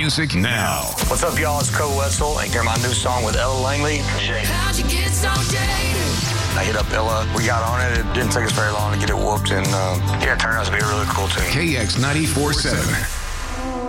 music now. What's up, y'all? It's Cole Wetzel. And hear my new song with Ella Langley. How'd you get so jaded? I hit up Ella. We got on it. It didn't take us very long to get it whooped. And it turned out to be a really cool tune. KX 94.7.